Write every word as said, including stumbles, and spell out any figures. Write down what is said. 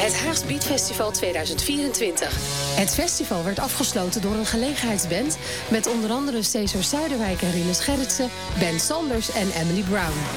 Het Haags Beatfestival tweeduizend vierentwintig. Het festival werd afgesloten door een gelegenheidsband met onder andere Cesar Zuiderwijk en Rinus Gerritsen, Ben Sanders en Emily Brown.